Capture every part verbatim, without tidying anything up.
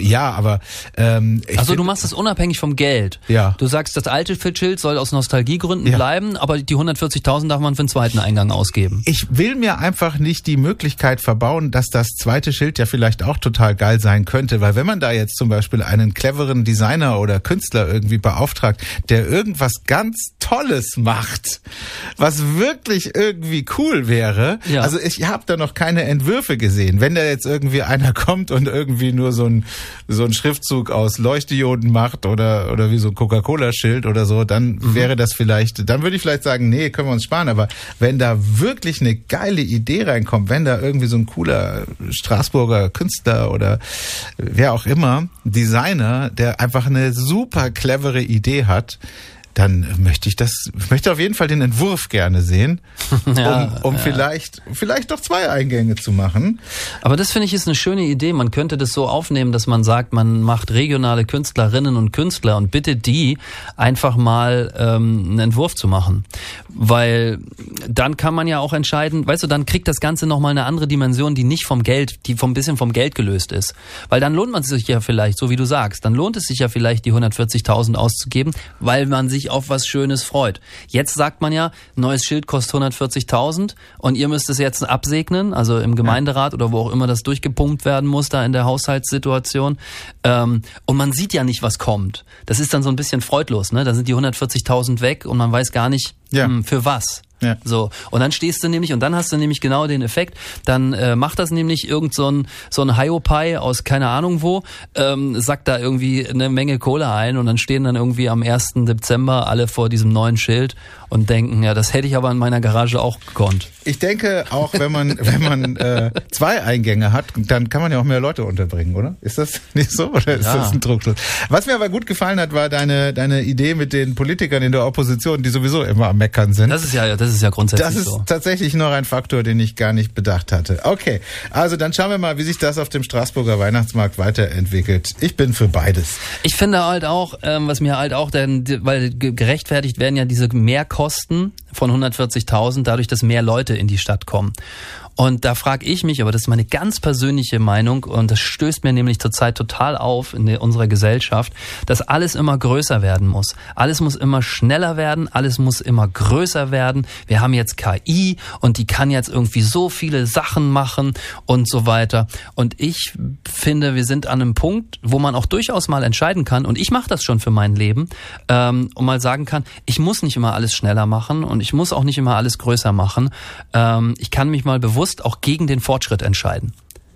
ja, aber ähm, ich Also find, du machst es unabhängig vom Geld. Ja. Du sagst, das alte Schild soll aus Nostalgiegründen Ja. bleiben, aber die hundertvierzigtausend darf man für den zweiten Eingang ausgeben. Ich will mir einfach nicht die Möglichkeit verbauen, dass das zweite Schild ja vielleicht auch total geil sein könnte, weil wenn man da jetzt zum Beispiel einen cleveren Designer oder Künstler irgendwie beauftragt, der irgendwas ganz Tolles macht, was wirklich irgendwie cool wäre, Ja. also ich habe da noch keine Entwürfe gesehen. Wenn da jetzt irgendwie einer kommt und irgendwie nur so ein so ein Schriftzug aus Leuchtdioden macht oder oder wie so ein Coca-Cola-Schild oder so, dann mhm. wäre das vielleicht, dann würde ich vielleicht sagen, nee, können wir uns sparen. Aber wenn da wirklich eine geile Idee reinkommt, wenn da irgendwie so ein cooler Straßburger Künstler oder wer auch immer, Designer, der einfach eine super clevere Idee hat, dann möchte ich das, ich möchte auf jeden Fall den Entwurf gerne sehen, Ja, um, um ja. vielleicht, vielleicht doch zwei Eingänge zu machen. Aber das finde ich ist eine schöne Idee. Man könnte das so aufnehmen, dass man sagt, man macht regionale Künstlerinnen und Künstler und bittet die einfach mal ähm, einen Entwurf zu machen. Weil dann kann man ja auch entscheiden, weißt du, dann kriegt das Ganze nochmal eine andere Dimension, die nicht vom Geld, die vom bisschen vom Geld gelöst ist. Weil dann lohnt man sich ja vielleicht, so wie du sagst, dann lohnt es sich ja vielleicht die hundertvierzigtausend auszugeben, weil man sich auf was Schönes freut. Jetzt sagt man ja, neues Schild kostet hundertvierzigtausend und ihr müsst es jetzt absegnen, also im Gemeinderat oder wo auch immer das durchgepumpt werden muss, da in der Haushaltssituation. Ähm, und man sieht ja nicht, was kommt. Das ist dann so ein bisschen freudlos, ne? Da sind die hundertvierzigtausend weg und man weiß gar nicht, Ja. mh, für was. Ja. So, und dann stehst du nämlich, und dann hast du nämlich genau den Effekt, dann äh, macht das nämlich irgend so ein, so ein Hiopai aus keine Ahnung wo, ähm, sackt da irgendwie eine Menge Kohle ein und dann stehen dann irgendwie am ersten Dezember alle vor diesem neuen Schild und denken, ja, das hätte ich aber in meiner Garage auch gekonnt. Ich denke, auch wenn man wenn man äh, zwei Eingänge hat, dann kann man ja auch mehr Leute unterbringen, oder? Ist das nicht so oder ist Ja. das ein Druckschluss? Was mir aber gut gefallen hat, war deine deine Idee mit den Politikern in der Opposition, die sowieso immer am Meckern sind. Das ist ja, das ist ja grundsätzlich Das ist so. tatsächlich noch ein Faktor, den ich gar nicht bedacht hatte. Okay, also dann schauen wir mal, wie sich das auf dem Straßburger Weihnachtsmarkt weiterentwickelt. Ich bin für beides. Ich finde halt auch, ähm, was mir halt auch, denn, weil ge- gerechtfertigt werden ja diese Mehrkosten von hundertvierzigtausend, dadurch, dass mehr Leute in die Stadt kommen. Und da frage ich mich, aber das ist meine ganz persönliche Meinung und das stößt mir nämlich zurzeit total auf in der, unserer Gesellschaft, dass alles immer größer werden muss. Alles muss immer schneller werden, alles muss immer größer werden. Wir haben jetzt K I und die kann jetzt irgendwie so viele Sachen machen und so weiter. Und ich finde, wir sind an einem Punkt, wo man auch durchaus mal entscheiden kann, und ich mache das schon für mein Leben, ähm, und mal sagen kann, ich muss nicht immer alles schneller machen und ich muss auch nicht immer alles größer machen. Ähm, ich kann mich mal bewusst auch gegen den Fortschritt entscheiden.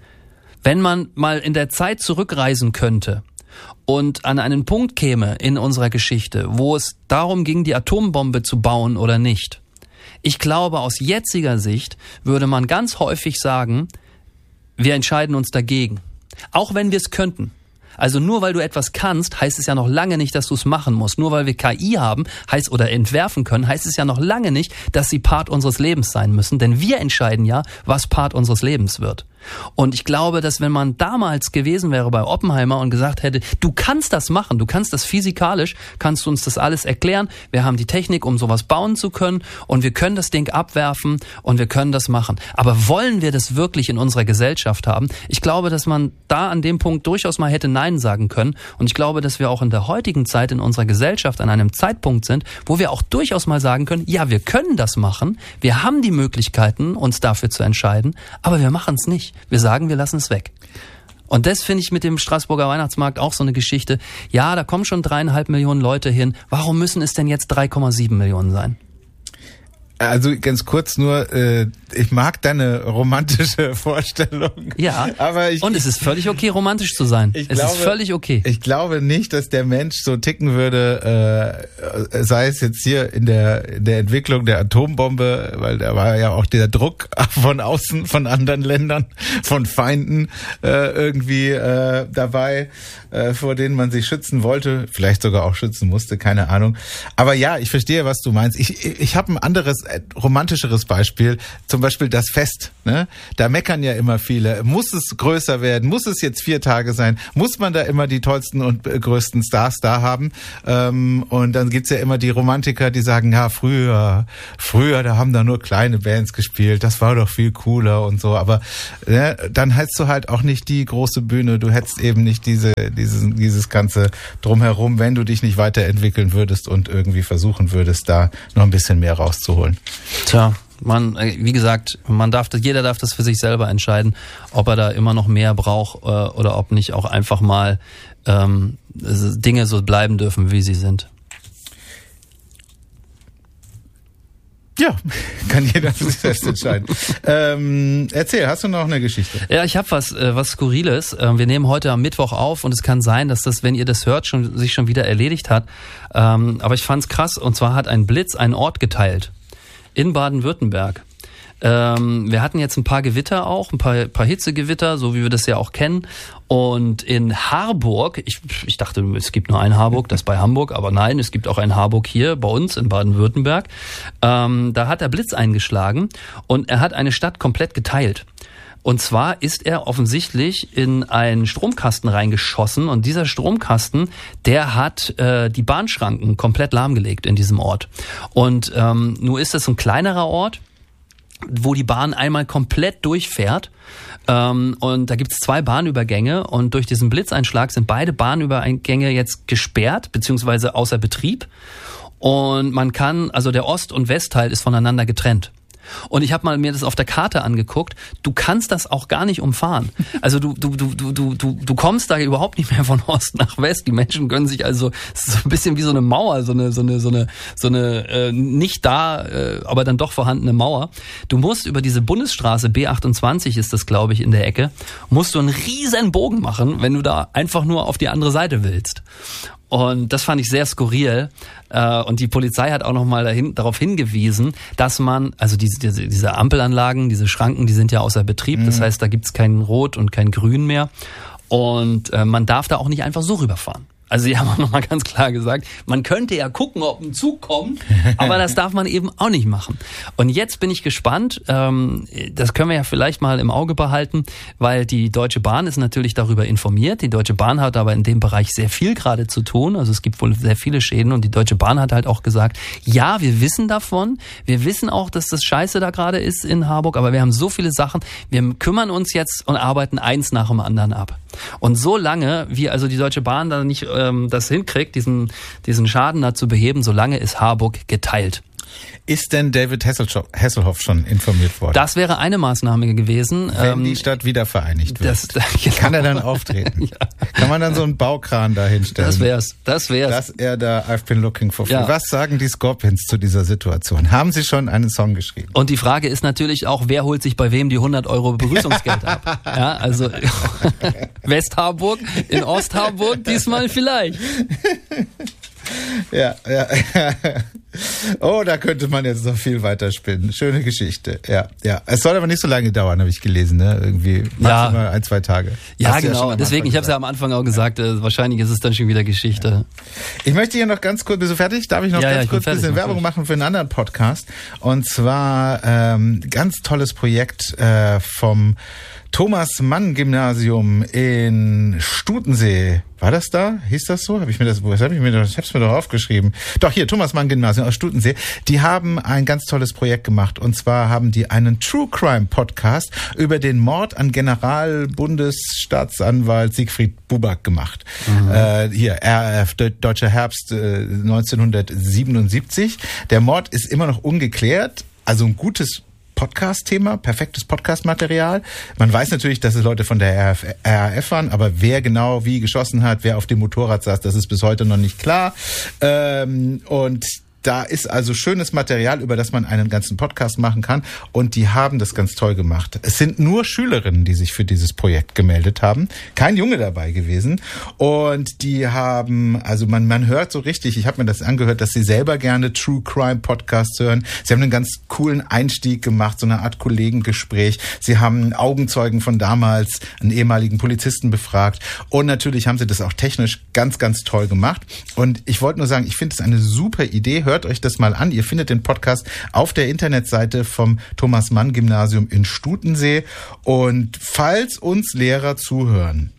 Wenn man mal in der Zeit zurückreisen könnte und an einen Punkt käme in unserer Geschichte, wo es darum ging, die Atombombe zu bauen oder nicht. Ich glaube, aus jetziger Sicht würde man ganz häufig sagen, wir entscheiden uns dagegen. Auch wenn wir es könnten. Also nur weil du etwas kannst, heißt es ja noch lange nicht, dass du es machen musst. Nur weil wir K I haben, heißt oder entwerfen können, heißt es ja noch lange nicht, dass sie Part unseres Lebens sein müssen. Denn wir entscheiden ja, was Part unseres Lebens wird. Und ich glaube, dass wenn man damals gewesen wäre bei Oppenheimer und gesagt hätte, du kannst das machen, du kannst das physikalisch, kannst du uns das alles erklären, wir haben die Technik, um sowas bauen zu können und wir können das Ding abwerfen und wir können das machen. Aber wollen wir das wirklich in unserer Gesellschaft haben? Ich glaube, dass man da an dem Punkt durchaus mal hätte Nein sagen können und ich glaube, dass wir auch in der heutigen Zeit in unserer Gesellschaft an einem Zeitpunkt sind, wo wir auch durchaus mal sagen können, ja, wir können das machen, wir haben die Möglichkeiten, uns dafür zu entscheiden, aber wir machen es nicht. Wir sagen, wir lassen es weg. Und das finde ich mit dem Straßburger Weihnachtsmarkt auch so eine Geschichte. Ja, da kommen schon dreieinhalb Millionen Leute hin. Warum müssen es denn jetzt drei Komma sieben Millionen sein? Also ganz kurz nur, äh, ich mag deine romantische Vorstellung. Ja, aber ich, und es ist völlig okay, romantisch zu sein. Ich es glaube, ist völlig okay. Ich glaube nicht, dass der Mensch so ticken würde, äh, sei es jetzt hier in der, in der Entwicklung der Atombombe, weil da war ja auch der Druck von außen, von anderen Ländern, von Feinden äh, irgendwie äh, dabei, äh, vor denen man sich schützen wollte, vielleicht sogar auch schützen musste, keine Ahnung. Aber ja, ich verstehe, was du meinst. Ich, ich habe ein anderes äh, romantischeres Beispiel, zum Beispiel das Fest. Ne? Da meckern ja immer viele. Muss es größer werden? Muss es jetzt vier Tage sein? Muss man da immer die tollsten und äh, größten Stars da haben? Ähm, und dann gibt's ja immer die Romantiker, die sagen, ja, früher, früher, da haben da nur kleine Bands gespielt. Das war doch viel cooler und so. Aber ne, dann hättest du halt auch nicht die große Bühne. Du hättest eben nicht diese, dieses, dieses ganze Drumherum, wenn du dich nicht weiterentwickeln würdest und irgendwie versuchen würdest, da noch ein bisschen mehr rauszuholen. Tja. Man, wie gesagt, man darf das, jeder darf das für sich selber entscheiden, ob er da immer noch mehr braucht äh, oder ob nicht auch einfach mal ähm, Dinge so bleiben dürfen, wie sie sind. Ja, kann jeder für sich selbst entscheiden. ähm, erzähl, hast du noch eine Geschichte? Ja, ich habe was, äh, was Skurriles. Äh, wir nehmen heute am Mittwoch auf und es kann sein, dass das, wenn ihr das hört, schon sich schon wieder erledigt hat. Ähm, aber ich fand's krass, und zwar hat ein Blitz einen Ort geteilt. In Baden-Württemberg. Ähm, wir hatten jetzt ein paar Gewitter auch, ein paar, paar Hitzegewitter, so wie wir das ja auch kennen. Und in Harburg, ich, ich dachte, es gibt nur ein Harburg, das bei Hamburg, aber nein, es gibt auch ein Harburg hier bei uns in Baden-Württemberg. Ähm, da hat der Blitz eingeschlagen und er hat eine Stadt komplett geteilt. Und zwar ist er offensichtlich in einen Stromkasten reingeschossen und dieser Stromkasten, der hat äh, die Bahnschranken komplett lahmgelegt in diesem Ort. Und ähm, nun ist es ein kleinerer Ort, wo die Bahn einmal komplett durchfährt. Ähm, und da gibt es zwei Bahnübergänge und durch diesen Blitzeinschlag sind beide Bahnübergänge jetzt gesperrt beziehungsweise außer Betrieb. Und man kann, also der Ost- und Westteil ist voneinander getrennt. Und ich habe mal mir das auf der Karte angeguckt. Du kannst das auch gar nicht umfahren. Also du du du du du du kommst da überhaupt nicht mehr von Ost nach West. Die Menschen können sich also, es ist so ein bisschen wie so eine Mauer, so eine so eine so eine so eine äh, nicht da, äh, aber dann doch vorhandene Mauer. Du musst über diese Bundesstraße B achtundzwanzig ist das, glaube ich, in der Ecke, musst du einen riesen Bogen machen, wenn du da einfach nur auf die andere Seite willst. Und das fand ich sehr skurril. Und die Polizei hat auch nochmal dahin, darauf hingewiesen, dass man, also diese, diese, diese Ampelanlagen, diese Schranken, die sind ja außer Betrieb. Das heißt, da gibt's kein Rot und kein Grün mehr. Und man darf da auch nicht einfach so rüberfahren. Also sie haben auch nochmal ganz klar gesagt, man könnte ja gucken, ob ein Zug kommt, aber das darf man eben auch nicht machen. Und jetzt bin ich gespannt, ähm, das können wir ja vielleicht mal im Auge behalten, weil die Deutsche Bahn ist natürlich darüber informiert. Die Deutsche Bahn hat aber in dem Bereich sehr viel gerade zu tun, also es gibt wohl sehr viele Schäden und die Deutsche Bahn hat halt auch gesagt, ja, wir wissen davon, wir wissen auch, dass das scheiße da gerade ist in Harburg, aber wir haben so viele Sachen, wir kümmern uns jetzt und arbeiten eins nach dem anderen ab. Und so lange, wie also die Deutsche Bahn da nicht ähm, das hinkriegt, diesen, diesen Schaden da zu beheben, solange ist Harburg geteilt. Ist denn David Hasselhoff schon informiert worden? Das wäre eine Maßnahme gewesen. Wenn ähm, die Stadt wieder vereinigt wird. Das, genau. Kann er dann auftreten? Ja. Kann man dann so einen Baukran da hinstellen? Das wär's. Das wär's. Dass er da I've been looking for free. Ja. Was sagen die Scorpions zu dieser Situation? Haben sie schon einen Song geschrieben? Und die Frage ist natürlich auch, wer holt sich bei wem die hundert Euro Begrüßungsgeld ab? Ja, also Westharburg, in Ostharburg diesmal vielleicht. Ja, ja. Oh, da könnte man jetzt noch viel weiter spinnen. Schöne Geschichte. Ja, ja. Es soll aber nicht so lange dauern, habe ich gelesen, ne? Irgendwie maximal ja. ein, zwei Tage. Ja, Hast genau. Ja Deswegen, ich habe es ja am Anfang auch gesagt, äh, wahrscheinlich ist es dann schon wieder Geschichte. Ja. Ich möchte hier noch ganz kurz, bist du fertig? Darf ich noch ja, ganz ja, kurz ein bisschen Werbung machen für einen anderen Podcast? Und zwar ähm, ganz tolles Projekt äh, vom Thomas-Mann-Gymnasium in Stutensee. War das da? Hieß das so? Habe ich mir das, wo habe ich mir das? Ich habe es mir doch aufgeschrieben. Doch hier, Thomas-Mann-Gymnasium aus Stutensee. Die haben ein ganz tolles Projekt gemacht. Und zwar haben die einen True Crime Podcast über den Mord an Generalbundesstaatsanwalt Siegfried Buback gemacht. Mhm. Äh, hier, R F, Deutscher Herbst äh, neunzehnhundertsiebenundsiebzig. Der Mord ist immer noch ungeklärt. Also ein gutes Podcast-Thema, perfektes Podcast-Material. Man weiß natürlich, dass es Leute von der R A F waren, aber wer genau wie geschossen hat, wer auf dem Motorrad saß, das ist bis heute noch nicht klar. Ähm, und da ist also schönes Material, über das man einen ganzen Podcast machen kann. Und die haben das ganz toll gemacht. Es sind nur Schülerinnen, die sich für dieses Projekt gemeldet haben. Kein Junge dabei gewesen. Und die haben, also man, man hört so richtig, ich habe mir das angehört, dass sie selber gerne True Crime Podcasts hören. Sie haben einen ganz coolen Einstieg gemacht, so eine Art Kollegengespräch. Sie haben Augenzeugen von damals, einen ehemaligen Polizisten befragt. Und natürlich haben sie das auch technisch ganz, ganz toll gemacht. Und ich wollte nur sagen, ich finde es eine super Idee. hört euch das mal an. Ihr findet den Podcast auf der Internetseite vom Thomas-Mann-Gymnasium in Stutensee. Und falls uns Lehrer zuhören,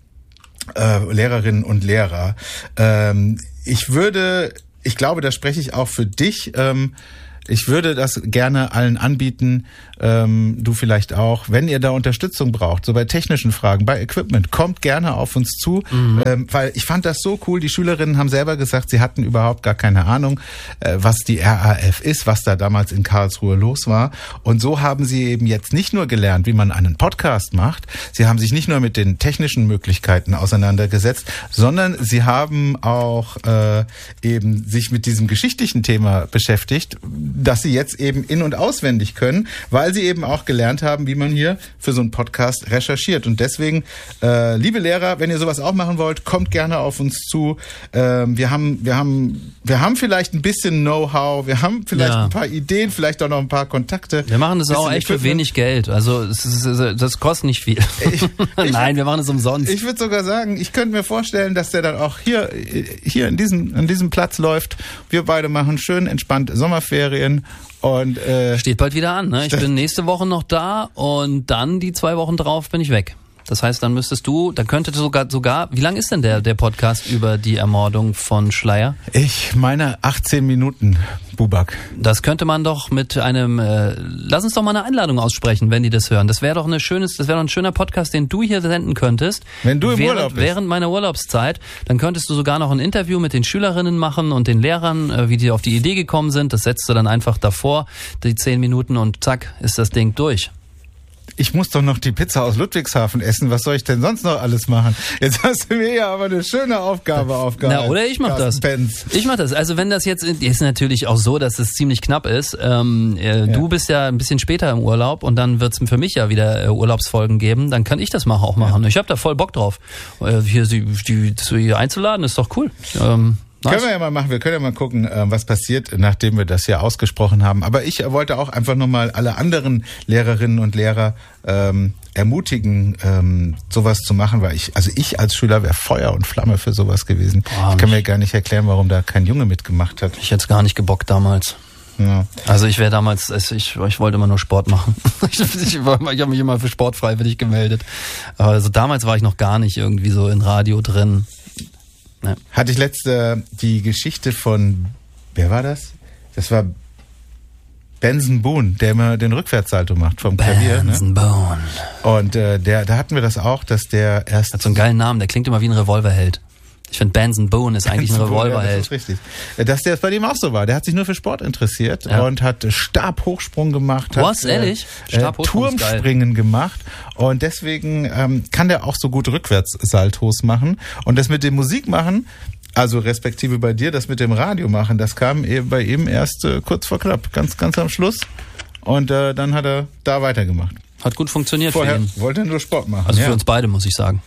äh, Lehrerinnen und Lehrer, ähm, ich würde, ich glaube, da spreche ich auch für dich, ähm, ich würde das gerne allen anbieten, ähm, du vielleicht auch, wenn ihr da Unterstützung braucht, so bei technischen Fragen, bei Equipment, kommt gerne auf uns zu, mhm. ähm, weil ich fand das so cool. Die Schülerinnen haben selber gesagt, sie hatten überhaupt gar keine Ahnung, äh, was die R A F ist, was da damals in Karlsruhe los war. Und so haben sie eben jetzt nicht nur gelernt, wie man einen Podcast macht, sie haben sich nicht nur mit den technischen Möglichkeiten auseinandergesetzt, sondern sie haben auch äh, eben sich mit diesem geschichtlichen Thema beschäftigt, dass sie jetzt eben in- und auswendig können, weil sie eben auch gelernt haben, wie man hier für so einen Podcast recherchiert. Und deswegen, äh, liebe Lehrer, wenn ihr sowas auch machen wollt, kommt gerne auf uns zu. Ähm, wir haben, wir haben, wir haben vielleicht ein bisschen Know-how, wir haben vielleicht ja. ein paar Ideen, vielleicht auch noch ein paar Kontakte. Wir machen das auch echt für wenig Geld. Also es ist, das kostet nicht viel. Ich, ich, Nein, wir machen es umsonst. Ich würde sogar sagen, ich könnte mir vorstellen, dass der dann auch hier, hier in diesem, an diesem Platz läuft. Wir beide machen schön entspannt Sommerferien. Und, äh, steht bald wieder an, ne? Ich bin nächste Woche noch da und dann die zwei Wochen drauf bin ich weg. Das heißt, dann müsstest du, dann könnte sogar, sogar, wie lang ist denn der, der Podcast über die Ermordung von Schleyer? Ich meine achtzehn Minuten, Bubak. Das könnte man doch mit einem, äh, lass uns doch mal eine Einladung aussprechen, wenn die das hören. Das wäre doch eine schönes, das wäre doch ein schöner Podcast, den du hier senden könntest. Wenn du im während, Urlaub bist. Während meiner Urlaubszeit, dann könntest du sogar noch ein Interview mit den Schülerinnen machen und den Lehrern, äh, wie die auf die Idee gekommen sind. Das setzt du dann einfach davor, die zehn Minuten und zack, ist das Ding durch. Ich muss doch noch die Pizza aus Ludwigshafen essen. Was soll ich denn sonst noch alles machen? Jetzt hast du mir ja aber eine schöne Aufgabe aufgehalten. Na, oder ich mach das. Ich mach das. Also wenn das jetzt ist natürlich auch so, dass es ziemlich knapp ist. Ähm, äh, ja. Du bist ja ein bisschen später im Urlaub und dann wird's für mich ja wieder äh, Urlaubsfolgen geben. Dann kann ich das mal auch machen. Ja. Ich habe da voll Bock drauf. Äh, hier sie die, die hier einzuladen, ist doch cool. Ähm, Nice. Können wir ja mal machen, wir können ja mal gucken, was passiert, nachdem wir das hier ausgesprochen haben. Aber ich wollte auch einfach nochmal alle anderen Lehrerinnen und Lehrer ähm, ermutigen, ähm, sowas zu machen, weil ich, also ich als Schüler wäre Feuer und Flamme für sowas gewesen. Boah, ich kann mir gar nicht erklären, warum da kein Junge mitgemacht hat. Ich hätte es gar nicht gebockt damals. Ja. Also ich wäre damals, ich, ich wollte immer nur Sport machen. ich ich, ich habe mich immer für Sport freiwillig gemeldet. Aber also damals war ich noch gar nicht irgendwie so in Radio drin. Ja. Hatte ich letzte die Geschichte von, wer war das? Das war Benson Boone, der immer den Rückwärtssalto macht vom Klavier. Benson ne? Boone. Und äh, der, da hatten wir das auch, dass der erst... Hat so einen geilen Namen, der klingt immer wie ein Revolverheld. Ich finde, Benson Boone ist eigentlich ein Revolverheld. Ja, das ist richtig. Dass der bei dem auch so war. Der hat sich nur für Sport interessiert ja. und hat Stabhochsprung gemacht. Was, hat, ehrlich? Äh, Turmspringen gemacht. Und deswegen ähm, kann der auch so gut Rückwärtssaltos machen. Und das mit dem Musik machen, also respektive bei dir, das mit dem Radio machen, das kam eben bei ihm erst äh, kurz vor knapp, ganz, ganz am Schluss. Und äh, dann hat er da weitergemacht. Hat gut funktioniert Vorher für ihn. Wollte er nur Sport machen. Also ja. für uns beide, muss ich sagen.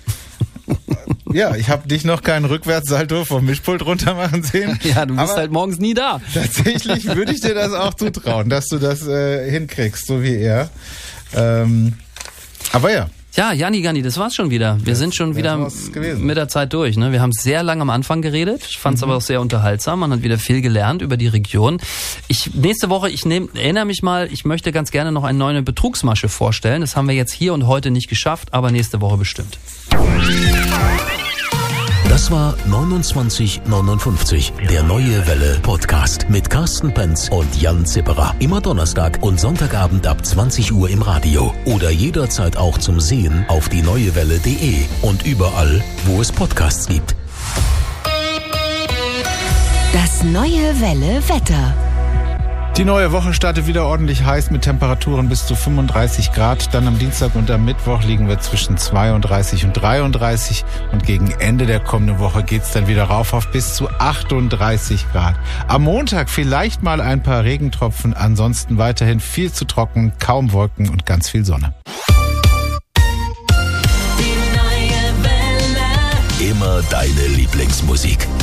Ja, ich habe dich noch keinen Rückwärtssalto vom Mischpult runter machen sehen. Ja, du bist halt morgens nie da. Tatsächlich würde ich dir das auch zutrauen, dass du das äh, hinkriegst, so wie er. Ähm, aber ja. Ja, Janni, Janni, das war's schon wieder. Wir das, sind schon wieder mit der Zeit durch. Ne? Wir haben sehr lange am Anfang geredet. Ich fand es mhm. aber auch sehr unterhaltsam. Man hat wieder viel gelernt über die Region. Ich nächste Woche, ich nehm, erinnere mich mal, ich möchte ganz gerne noch eine neue Betrugsmasche vorstellen. Das haben wir jetzt hier und heute nicht geschafft, aber nächste Woche bestimmt. Das war neunundzwanzig neunundfünfzig, der Neue Welle Podcast mit Carsten Penz und Jan Zipperer. Immer Donnerstag und Sonntagabend ab zwanzig Uhr im Radio oder jederzeit auch zum Sehen auf die neuewelle punkt de und überall, wo es Podcasts gibt. Das Neue Welle Wetter. Die neue Woche startet wieder ordentlich heiß mit Temperaturen bis zu fünfunddreißig Grad. Dann am Dienstag und am Mittwoch liegen wir zwischen zweiunddreißig und dreiunddreißig. Und gegen Ende der kommenden Woche geht's dann wieder rauf auf bis zu achtunddreißig Grad. Am Montag vielleicht mal ein paar Regentropfen. Ansonsten weiterhin viel zu trocken, kaum Wolken und ganz viel Sonne. Immer deine Lieblingsmusik.